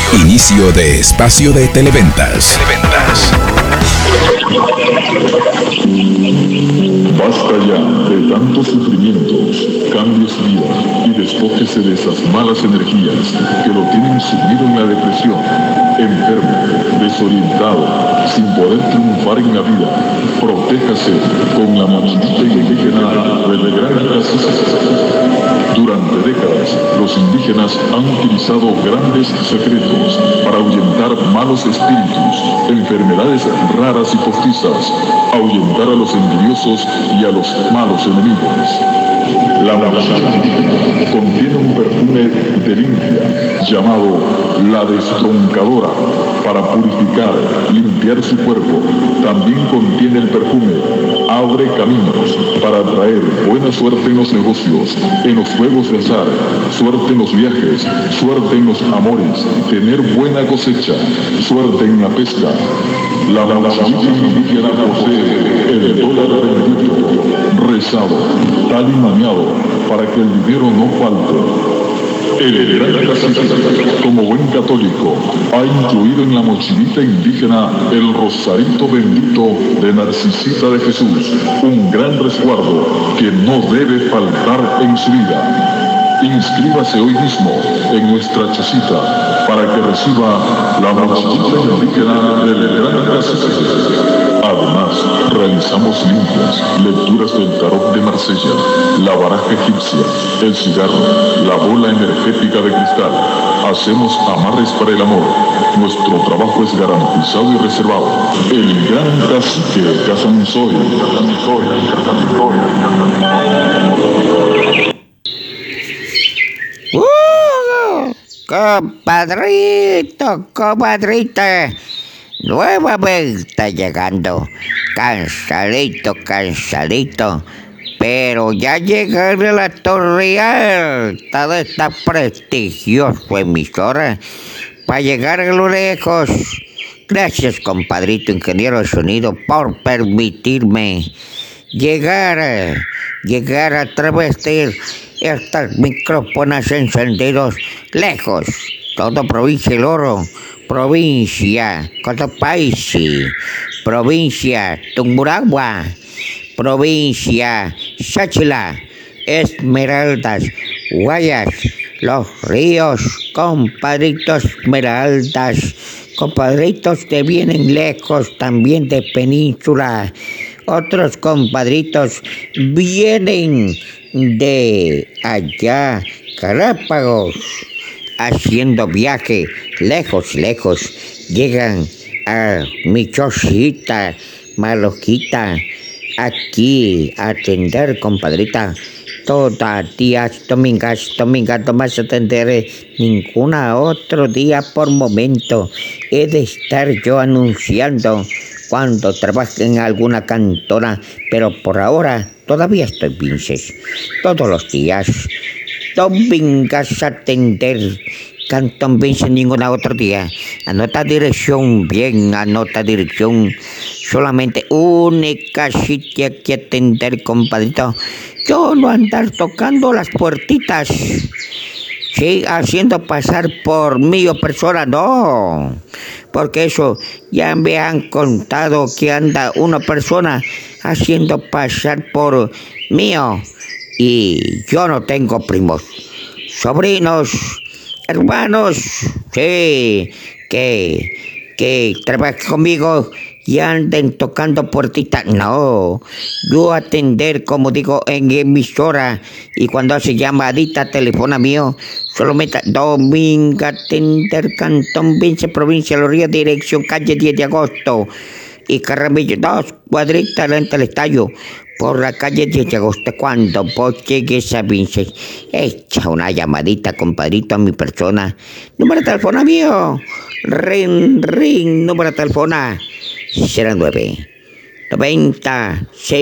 Inicio de espacio de Televentas. Basta ya de tantos sufrimientos, cambios de vida y despójese de esas malas energías que lo tienen sumido en la depresión, enfermo, desorientado, sin poder triunfar en la vida. Protéjase con la mochilita indígena del Gran Cacique. Durante décadas, los indígenas han utilizado grandes secretos para ahuyentar malos espíritus, enfermedades raras y postizas, ahuyentar a los envidiosos y a los malos enemigos. La mochila contiene un perfume de limpia llamado la destroncadora para purificar, limpiar su cuerpo. También contiene el perfume abre caminos para traer buena suerte en los negocios, en los juegos de azar, suerte en los viajes, suerte en los amores, tener buena cosecha, suerte en la pesca. La mochila indígena posee el dólar bendito, rezado, tal y maniado, para que el dinero no falte. El Gran Cacique, como buen católico, ha incluido en la mochilita indígena el rosarito bendito de Narcisita de Jesús, un gran resguardo que no debe faltar en su vida. Inscríbase hoy mismo en nuestra chocita para que reciba la mochilita indígena del Gran Cacique. Además, realizamos limpias, lecturas del tarot de Marsella, la baraja egipcia, el cigarro, la bola energética de cristal. Hacemos amarres para el amor. Nuestro trabajo es garantizado y reservado. El Gran Cacique Casanzoy. Compadrita, nuevamente llegando, cansadito, pero ya llegaré a la torre alta de esta prestigiosa emisora para llegar a lo lejos. Gracias, compadrito ingeniero de sonido, por permitirme llegar a través de estos micrófonos encendidos lejos. Todo provincia El Oro, provincia Cotopaxi, provincia Tungurahua, provincia Sáchila, Esmeraldas, Guayas, Los Ríos, compadritos Esmeraldas, compadritos que vienen lejos también de península. Otros compadritos vienen de allá, Galápagos, haciendo viaje lejos, llegan a mi chocita, Maloquita, aquí a atender, compadrita. Todas días, domingas, no vas a atender ninguna otro día por momento. He de estar yo anunciando cuando trabaje en alguna cantora, pero por ahora todavía estoy Vinces. Todos los días, domingas a atender. Cantón Vinces ningún otro día. Anota dirección, bien, anota dirección. Solamente única sitio que atender, compadrito. Yo no andar tocando las puertitas. Sí, haciendo pasar por mí o persona, no. Porque eso ya me han contado que anda una persona haciendo pasar por mío. Y yo no tengo primos, sobrinos, hermanos, sí, que trabajen conmigo y anden tocando puertitas. No, yo atender, como digo, en emisora, y cuando hace llamadita, teléfono mío, solamente dominga, atender, Cantón Vinces, provincia de Los Ríos, dirección calle 10 de agosto, y Carramillo, 2 cuadritas entre el estadio, por la calle 10 de agosto. Cuando vos llegues a Vinces, echa una llamadita, compadrito, a mi persona. Número de teléfono mío, ring, número de teléfono 09 90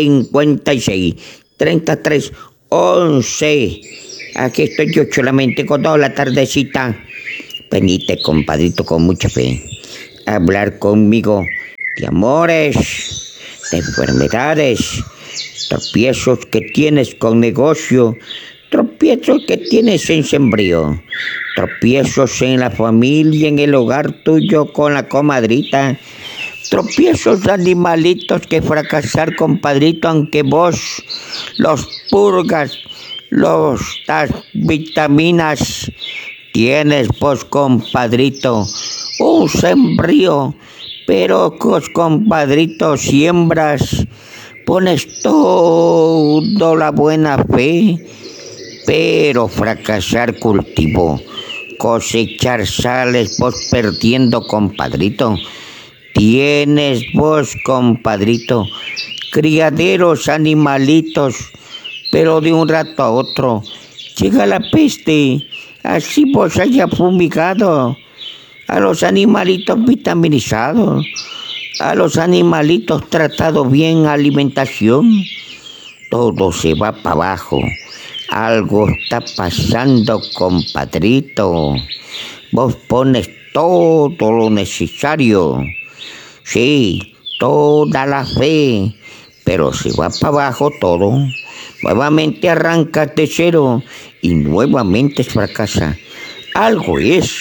56 33 11. Aquí estoy yo solamente con toda la tardecita. Venite, compadrito, con mucha fe, a hablar conmigo de amores, de enfermedades, tropiezos que tienes con negocio, Tropiezos que tienes en sembrío, tropiezos en la familia, en el hogar tuyo con la comadrita, tropiezos animalitos que fracasar, compadrito, aunque vos los purgas, las vitaminas, tienes vos, compadrito, un sembrío, pero compadrito, siembras, pones toda la buena fe, pero fracasar cultivo, cosechar sales vos perdiendo, compadrito. Tienes vos, compadrito, criaderos, animalitos, pero de un rato a otro llega la peste, así vos haya fumigado a los animalitos vitaminizados, a los animalitos tratados bien, alimentación, todo se va para abajo. Algo está pasando, compadrito. Vos pones todo lo necesario, sí, toda la fe, pero se va para abajo todo. Nuevamente arrancas de cero y nuevamente fracasa. Algo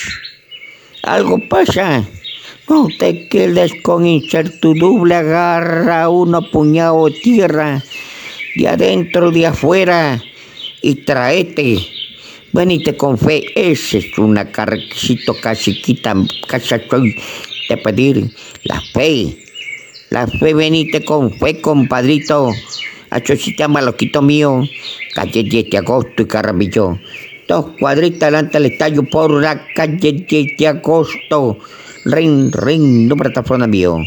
pasa. No te quedes con incertidumbre, agarra uno puñado de tierra, de adentro, de afuera, y traete. Venite con fe, ese es una carrecito casi soy de pedir la fe, venite con fe, compadrito. Achosita maloquito mío, calle 10 de agosto y Carramillo, 2 cuadritas delante del estadio por la calle 10 de agosto, ring, número de teléfono mío,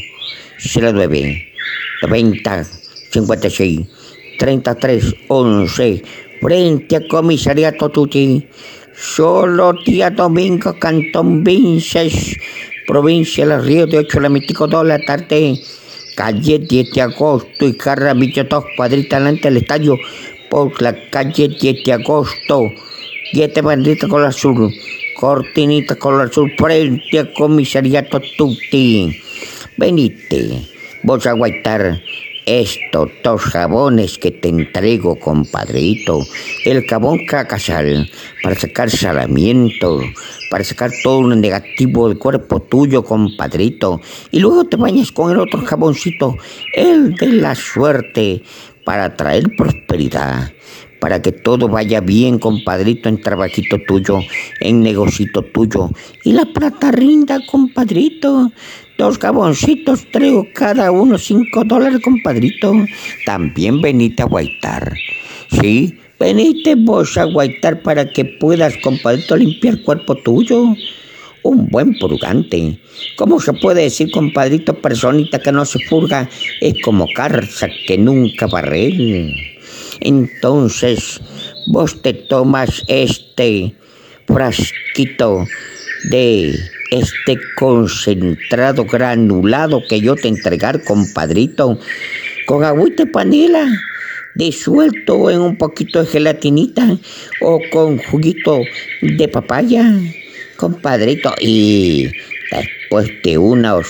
09 90 56 33 11, frente a comisariato Tuti, solo día domingo, Cantón Vinces, provincia de Los Ríos, de 8 a las 22 de la tarde, calle 10 de agosto y Carramillo, 2 cuadritas delante del estadio, por la calle 10 de agosto, 7 banditas color azul, cortinita color azul, frente a comisariato Tuti. Venite, vos a aguantar estos 2 jabones que te entrego, compadrito. El jabón Cacasal, para sacar salamiento, para sacar todo lo negativo del cuerpo tuyo, compadrito. Y luego te bañas con el otro jaboncito, el de la suerte, para traer prosperidad, para que todo vaya bien, compadrito, en trabajito tuyo, en negocito tuyo. Y la plata rinda, compadrito. 2 jaboncitos traigo cada uno $5, compadrito. También venite a guaitar. Sí, venite vos a guaitar para que puedas, compadrito, limpiar el cuerpo tuyo. Un buen purgante. ¿Cómo se puede decir, compadrito, personita que no se purga? Es como carza que nunca barrer. Entonces, vos te tomas este frasquito de este concentrado granulado que yo te entregar, compadrito, con agüita de panela, disuelto en un poquito de gelatinita o con juguito de papaya, compadrito, y después de unos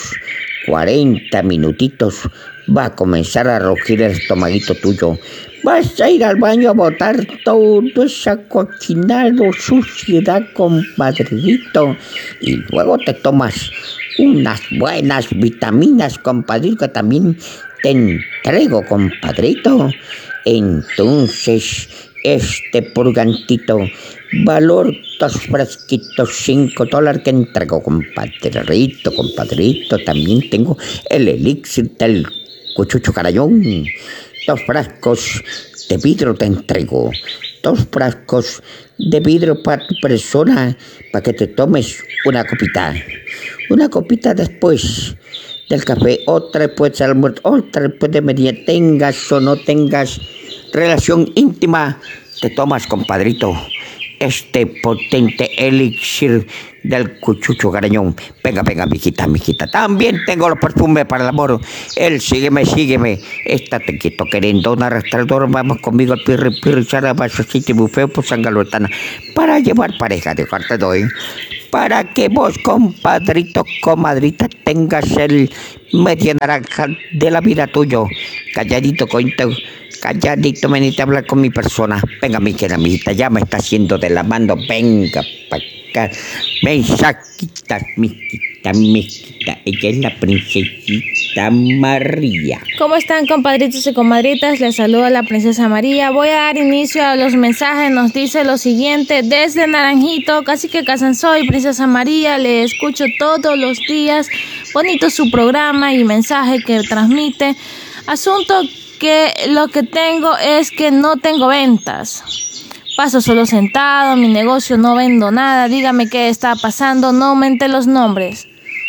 40 minutitos va a comenzar a rugir el estomaguito tuyo. Vas a ir al baño a botar todo esa cochinado, suciedad, compadrito. Y luego te tomas unas buenas vitaminas, compadrito, que también te entrego, compadrito. Entonces, este purgantito, valor 2 frasquitos, $5 que entrego, compadrito. También tengo el elixir del cuchucho carayón. 2 frascos de vidrio te entrego. 2 frascos de vidrio para tu persona, para que te tomes una copita. Una copita después del café, otra después del almuerzo, otra después de media. Tengas o no tengas relación íntima, te tomas, compadrito, este potente elixir del cuchucho garañón. Venga, mijita. También tengo los perfumes para el amor. El sígueme. Estate quieto, querendona, arrastrador. Vamos conmigo al pirri, charabazo, sitio bufeo, por San Galotana. Para llevar pareja, de cuarto doy. Para que vos, compadrito, comadrita, tengas el media naranja de la vida tuyo. Calladito, coito, Calladito, venite a hablar con mi persona. Venga, mi querida amiguita, ya me está haciendo de la mano. Venga para acá. Ven, Saquita, mijita. Ella es la princesita María. ¿Cómo están, compadritos y comadritas? Les saluda la princesa María. Voy a dar inicio a los mensajes. Nos dice lo siguiente: desde Naranjito, Cacique Casansoy, princesa María, le escucho todos los días. Bonito su programa y mensaje que transmite. Asunto que lo que tengo es que no tengo ventas. Paso solo sentado, mi negocio no vendo nada. Dígame qué está pasando, no aumente los nombres.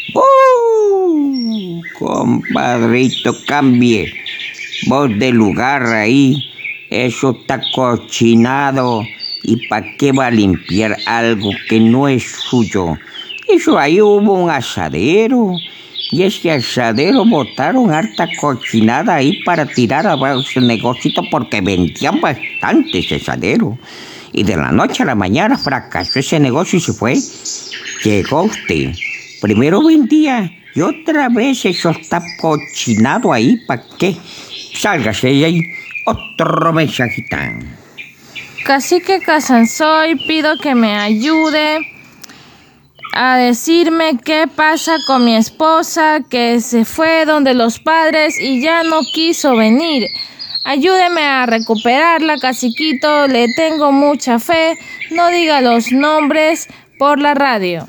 Compadrito, cambie vos de lugar ahí. Eso está cochinado. ¿Y para qué va a limpiar algo que no es suyo? Eso ahí hubo un asadero. Y ese asadero botaron harta cochinada ahí para tirar abajo ese negocito porque vendían bastante ese asadero. Y de la noche a la mañana fracasó ese negocio y se fue. Llegó usted. Primero vendía y otra vez eso está cochinado ahí. ¿Para qué? Sálgase de ahí. Otro mensajito. Cacique Casansoy, pido que me ayude a decirme qué pasa con mi esposa, que se fue donde los padres y ya no quiso venir. Ayúdeme a recuperarla, caciquito, le tengo mucha fe. No diga los nombres por la radio.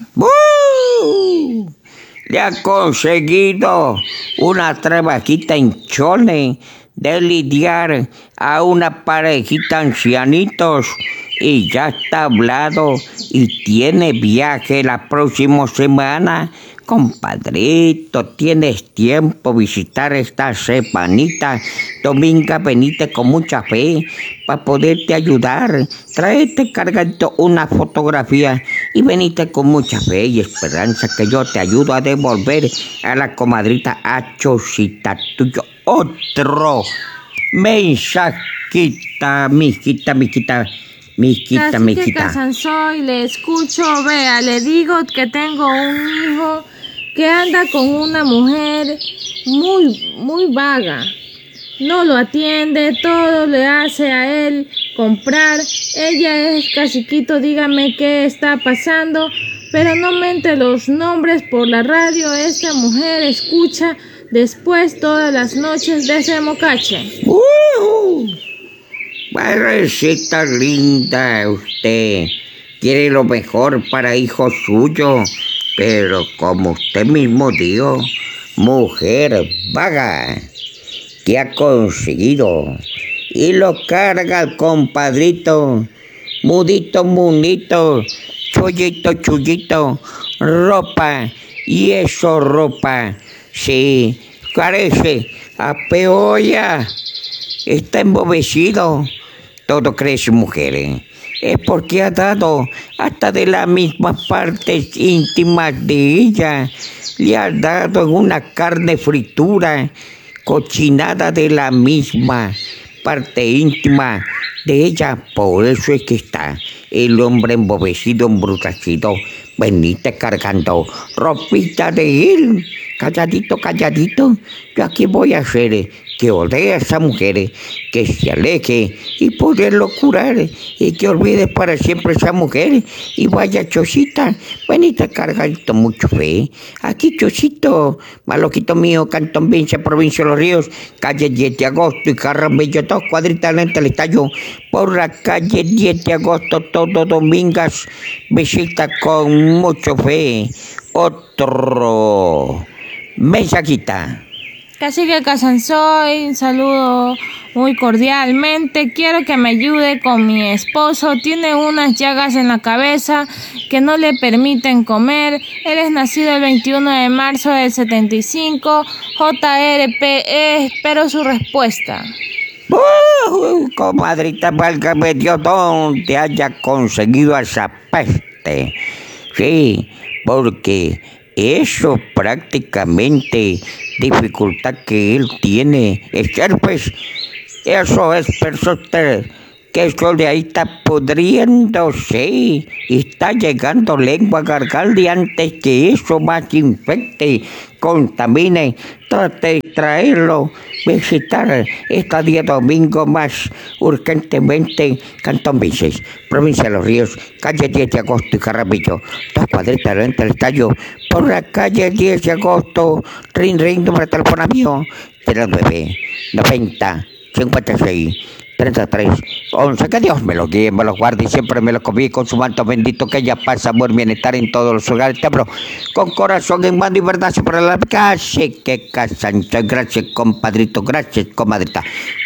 Le ha conseguido una trabajita en Chole de lidiar a una parejita ancianitos. Y ya está hablado y tiene viaje la próxima semana. Compadrito, tienes tiempo visitar esta semanita. Dominga, venite con mucha fe para poderte ayudar. Tráete cargadito una fotografía y venite con mucha fe y esperanza que yo te ayudo a devolver a la comadrita Achosita tuyo. Otro mensajita, mijita. Cacique Casansoy, le escucho, vea, le digo que tengo un hijo que anda con una mujer muy vaga. No lo atiende, todo le hace a él comprar. Ella es caciquito, dígame qué está pasando, pero no mente los nombres por la radio. Esta mujer escucha después todas las noches de ese mocache. Madrecita linda, usted quiere lo mejor para hijo suyo, pero como usted mismo dijo, mujer vaga, que ha conseguido y lo carga el compadrito, mudito, chullito, ropa, y eso ropa, sí, parece a peolla, está embobecido. Todo crece, mujeres. Es porque ha dado hasta de las mismas partes íntimas de ella. Le ha dado en una carne fritura, cochinada de la misma parte íntima de ella. Por eso es que está el hombre embobecido, embrutecido. Venite cargando ropita de él. Calladito. Yo aquí voy a hacer que odee a esa mujer, que se aleje y poderlo curar y que olvide para siempre esa mujer y vaya Chosita, venite cargadito mucho fe. Aquí Chosito, maloquito mío, Cantón Vince, provincia de Los Ríos, calle 10 de agosto y Carrambello, 2 cuadritas lenta el estallo, por la calle 10 de agosto, todo domingas, visita con mucho fe. Otro mensajita. Cacique Casansoy, saludo muy cordialmente. Quiero que me ayude con mi esposo. Tiene unas llagas en la cabeza que no le permiten comer. Él es nacido el 21 de marzo del 75. JRPE. Espero su respuesta. Comadrita, válgame Dios, donde haya conseguido esa peste. Sí, porque eso prácticamente dificultad que él tiene. Pues, eso es que eso de ahí está pudriéndose y está llegando lengua garganta y antes que eso más infecte, contamine, trate de traerlo, visitar este día domingo más urgentemente Cantón Vinces, provincia de Los Ríos, calle 10 de agosto y Jaramillo, 2 cuadritas entre el tallo, por la calle 10 de agosto, ring, número de teléfono mío, 09 90 56 33 11. Que Dios me lo guíe, me lo guarde y siempre me lo cobije con su manto bendito, que ella pasa amor, bienestar en todos los hogares. Te abro con corazón en mano y verdad por la calle que casancha. Gracias, compadrito, gracias, comadrita.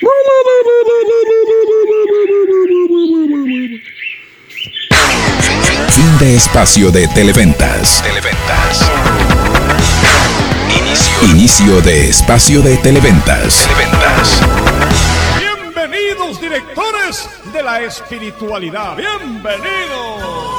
Fin de espacio de Televentas. Inicio de espacio de Televentas. Bienvenidos, directores de la espiritualidad. Bienvenidos.